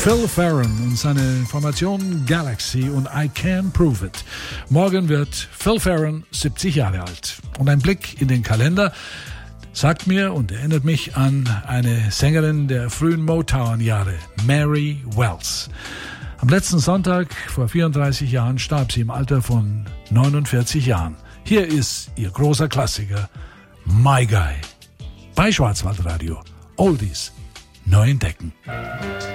Phil Farron und seine Formation Galaxy und I Can Prove It. Morgen wird Phil Farron 70 Jahre alt. Und ein Blick in den Kalender sagt mir und erinnert mich an eine Sängerin der frühen Motown-Jahre, Mary Wells. Am letzten Sonntag vor 34 Jahren starb sie im Alter von 49 Jahren. Hier ist ihr großer Klassiker, My Guy. Bei Schwarzwaldradio. Oldies neu entdecken.